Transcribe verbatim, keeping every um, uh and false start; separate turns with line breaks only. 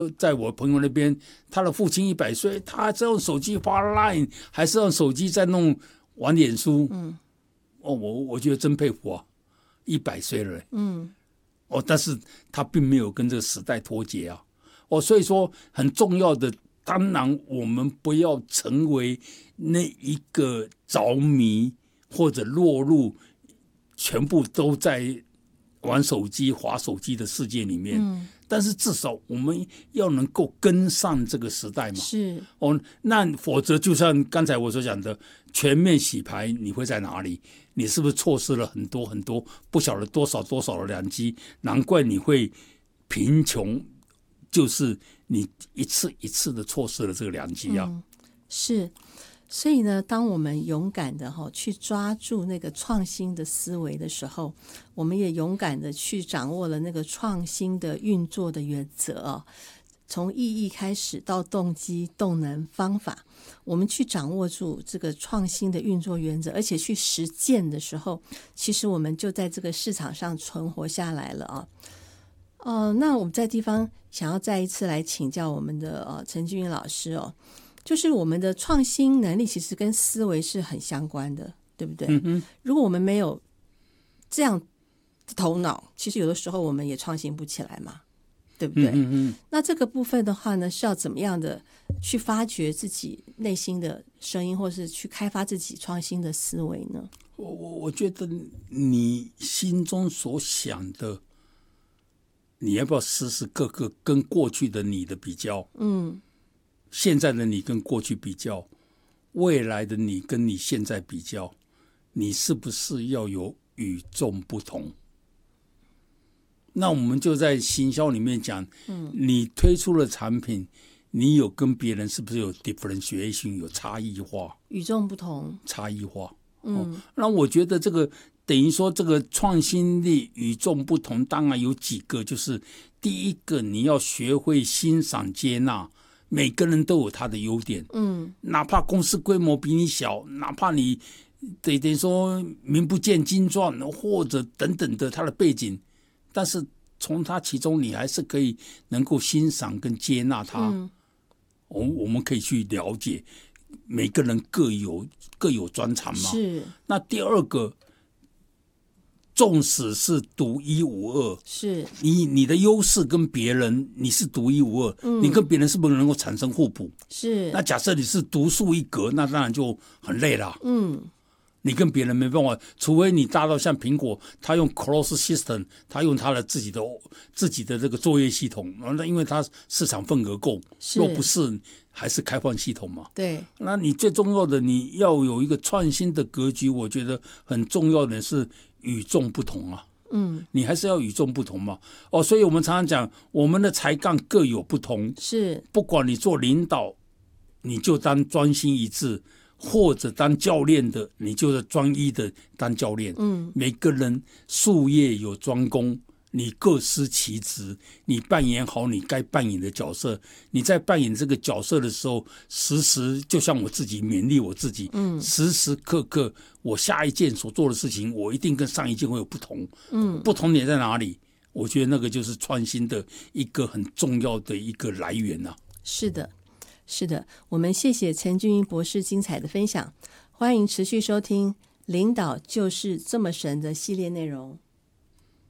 在我朋友那边，他的父亲一百岁，他还是用手机发 Line， 还是用手机在弄玩脸书。嗯，哦，我我觉得真佩服啊，一百岁了。嗯，哦，但是他并没有跟这个时代脱节啊。哦，所以说很重要的，当然我们不要成为那一个着迷或者落入全部都在玩手机、滑手机的世界里面。嗯，但是至少我们要能够跟上这个时代嘛。
是
哦，那否则就像刚才我所讲的，全面洗牌，你会在哪里？你是不是错失了很多很多不晓得多少多少的良机？难怪你会贫穷，就是你一次一次的错失了这个良机啊。
嗯，是。所以呢，当我们勇敢的去抓住那个创新的思维的时候，我们也勇敢的去掌握了那个创新的运作的原则，从意义开始到动机、动能、方法，我们去掌握住这个创新的运作原则，而且去实践的时候，其实我们就在这个市场上存活下来了啊。呃，那我们在地方想要再一次来请教我们的呃陈俊云老师哦。就是我们的创新能力其实跟思维是很相关的，对不对？嗯，如果我们没有这样的头脑，其实有的时候我们也创新不起来嘛，对不对？嗯嗯，那这个部分的话呢，是要怎么样的去发掘自己内心的声音，或是去开发自己创新的思维呢？
我我觉得你心中所想的，你要不要时时刻刻跟过去的你的比较？嗯。现在的你跟过去比较，未来的你跟你现在比较，你是不是要有与众不同？那我们就在行销里面讲，嗯，你推出了产品，你有跟别人是不是有 differentiation， 有差异化？
与众不同，
差异化。嗯，哦，那我觉得这个等于说这个创新力与众不同，当然有几个，就是第一个，你要学会欣赏接纳。每个人都有他的优点，嗯，哪怕公司规模比你小，哪怕你等于说名不见经传，或者等等的他的背景，但是从他其中你还是可以能够欣赏跟接纳他。嗯，我我们可以去了解每个人各有各有专长嘛。
是。
那第二个，纵使是独一无二，
是
你你的优势跟别人你是独一无二，嗯，你跟别人是不是能够产生互补？
是。
那假设你是独树一格，那当然就很累了。嗯，你跟别人没办法，除非你大到像苹果，他用 closed system， 他用他的自己的自己的这个作业系统，那因为他市场份额够，若不是还是开放系统嘛。
对。
那你最重要的，你要有一个创新的格局，我觉得很重要的是与众不同啊。嗯，你还是要与众不同嘛。哦，所以我们常常讲，我们的才干各有不同。
是，
不管你做领导，你就当专心一致，或者当教练的，你就是专一的当教练。嗯，每个人术业有专攻，你各司其职，你扮演好你该扮演的角色。你在扮演这个角色的时候，时时就像我自己勉励我自己，嗯，时时刻刻我下一件所做的事情，我一定跟上一件会有不同。嗯，不同点在哪里？我觉得那个就是创新的一个很重要的一个来源啊。
是的，是的，我们谢谢陈俊英博士精彩的分享，欢迎持续收听《领导就是这么神》的系列内容。